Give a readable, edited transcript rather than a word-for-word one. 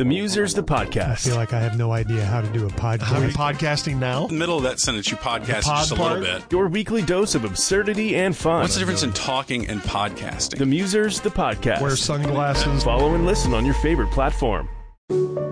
The Musers, the I podcast. feel like I have no idea how to do a podcast. Are we podcasting now? In the middle of that sentence, you podcast pod just a part? little bit. Your weekly dose of absurdity and fun. What's the difference in talking and podcasting? The Musers, the podcast. Wear sunglasses. Follow and listen on your favorite platform.